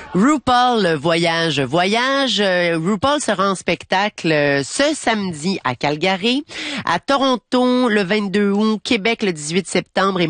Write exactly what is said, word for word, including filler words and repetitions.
RuPaul Voyage Voyage. Euh, RuPaul sera en spectacle euh, ce samedi à Calgary, à Toronto le vingt-deux août, Québec le dix-huit septembre et